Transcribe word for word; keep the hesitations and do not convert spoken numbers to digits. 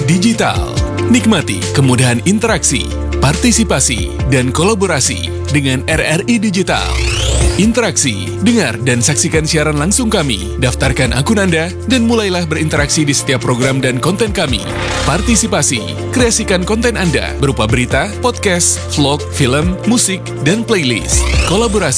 Digital. Nikmati kemudahan interaksi, partisipasi, dan kolaborasi dengan R R I Digital. Interaksi, dengar dan saksikan siaran langsung kami, daftarkan akun Anda, dan mulailah berinteraksi di setiap program dan konten kami. Partisipasi, kreasikan konten Anda berupa berita, podcast, vlog, film, musik, dan playlist. Kolaborasi,